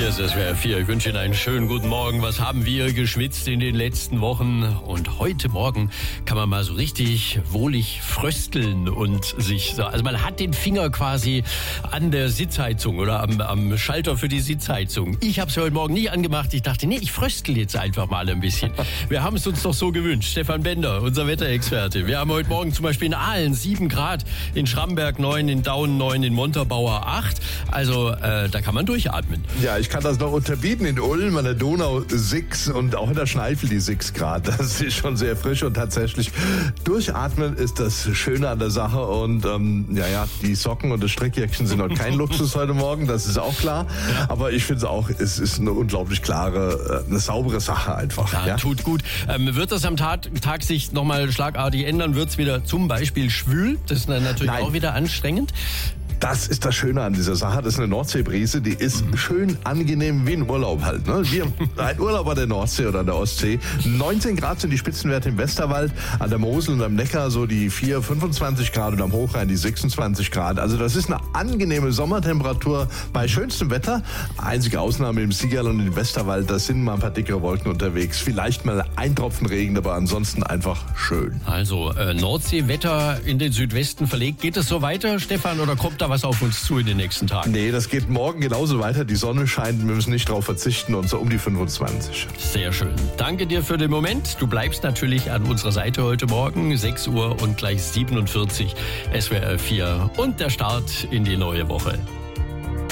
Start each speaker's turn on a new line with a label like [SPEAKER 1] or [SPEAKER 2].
[SPEAKER 1] Hier ist SWR 4. Ich wünsche Ihnen einen schönen guten Morgen. Was haben wir geschwitzt in den letzten Wochen? Und heute Morgen kann man mal so richtig wohlig frösteln und sich so, also man hat den Finger quasi an der Sitzheizung oder am Schalter für die Sitzheizung. Ich habe es heute Morgen nie angemacht. Ich dachte, nee, ich fröstel jetzt einfach mal ein bisschen. Wir haben es uns doch so gewünscht. Stefan Bender, unser Wetterexperte. Wir haben heute Morgen zum Beispiel in Aalen 7 Grad, in Schramberg 9, in Daun 9, in Montabaur 8. Also da kann man durchatmen.
[SPEAKER 2] Ja, ich kann das noch unterbieten. In Ulm an der Donau 6 und auch in der Schneifel die 6 Grad. Das ist schon sehr frisch und tatsächlich durchatmen ist das Schöne an der Sache. Und die Socken und das Strickjäckchen sind noch kein Luxus heute Morgen, das ist auch klar. Aber ich finde es auch, es ist eine unglaublich klare, eine saubere Sache einfach.
[SPEAKER 1] Ja, tut gut. Wird das am Tag sich nochmal schlagartig ändern? Wird es wieder zum Beispiel schwül? Das ist dann natürlich auch wieder anstrengend.
[SPEAKER 2] Das ist das Schöne an dieser Sache. Das ist eine Nordseebrise, die ist schön angenehm wie ein Urlaub halt. Ne? Wir ein Urlaub an der Nordsee oder an der Ostsee. 19 Grad sind die Spitzenwerte im Westerwald, an der Mosel und am Neckar so die 25 Grad und am Hochrhein die 26 Grad. Also das ist eine angenehme Sommertemperatur bei schönstem Wetter. Einzige Ausnahme im Siegerland und im Westerwald, da sind mal ein paar dickere Wolken unterwegs. Vielleicht mal ein Tropfen Regen, aber ansonsten einfach schön.
[SPEAKER 1] Also Nordseewetter in den Südwesten verlegt. Geht es so weiter, Stefan, oder kommt da was auf uns zu in den nächsten Tagen?
[SPEAKER 2] Nee, das geht morgen genauso weiter. Die Sonne scheint, wir müssen nicht drauf verzichten und so um die 25.
[SPEAKER 1] Sehr schön. Danke dir für den Moment. Du bleibst natürlich an unserer Seite heute Morgen, 6 Uhr und gleich 47 SWR 4 und der Start in die neue Woche.